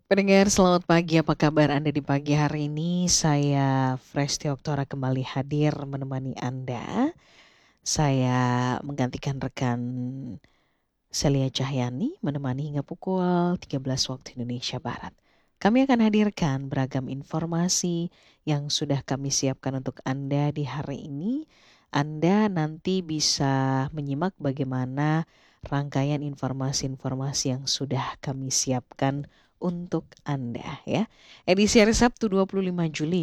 Pendengar selamat pagi, apa kabar Anda di pagi hari ini? Saya Fresti Oktora kembali hadir menemani Anda. Saya menggantikan rekan Celia Cahyani menemani hingga pukul 13 waktu Indonesia Barat. Kami akan hadirkan beragam informasi yang sudah kami siapkan untuk Anda di hari ini. Anda nanti bisa menyimak bagaimana rangkaian informasi-informasi yang sudah kami siapkan untuk Anda ya. Edisi hari Sabtu 25 Juli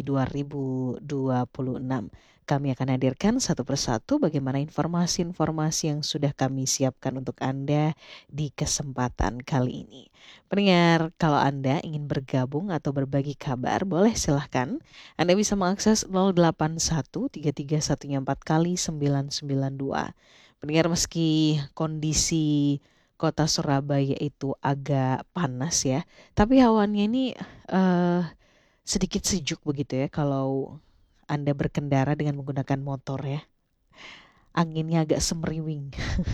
2026. Kami akan hadirkan satu persatu bagaimana informasi-informasi yang sudah kami siapkan untuk Anda di kesempatan kali ini. Pendengar, kalau Anda ingin bergabung atau berbagi kabar, boleh silahkan. Anda bisa mengakses 081 331 4 kali 992. Pendengar, meski kondisi kota Surabaya itu agak panas ya, tapi hawanya ini eh, sedikit sejuk begitu ya kalau Anda berkendara dengan menggunakan motor ya. Anginnya agak semriwing.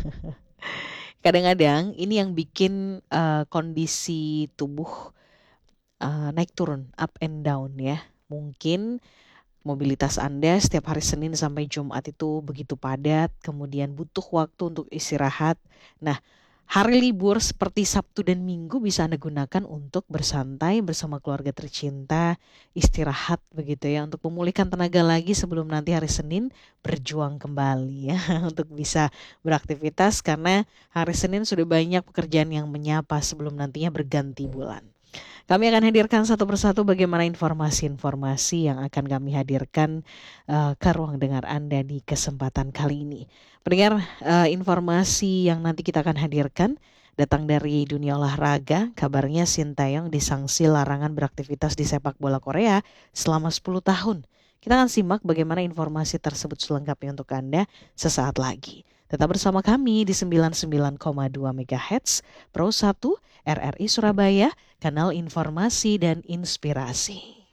Kadang-kadang ini yang bikin kondisi tubuh naik turun, up and down ya. Mungkin mobilitas Anda setiap hari Senin sampai Jumat itu begitu padat, kemudian butuh waktu untuk istirahat. Nah, hari libur seperti Sabtu dan Minggu bisa Anda gunakan untuk bersantai bersama keluarga tercinta, istirahat begitu ya, untuk memulihkan tenaga lagi sebelum nanti hari Senin berjuang kembali ya, untuk bisa beraktivitas karena hari Senin sudah banyak pekerjaan yang menyapa sebelum nantinya berganti bulan. Kami akan hadirkan satu persatu bagaimana informasi-informasi yang akan kami hadirkan ke ruang dengar Anda di kesempatan kali ini. Pendengar, informasi yang nanti kita akan hadirkan datang dari dunia olahraga. Kabarnya Sintayong disangsi larangan beraktivitas di sepak bola Korea selama 10 tahun. Kita akan simak bagaimana informasi tersebut selengkapnya untuk Anda sesaat lagi. Tetap bersama kami di 99,2 MHz Pro 1 RRI Surabaya, kanal informasi dan inspirasi.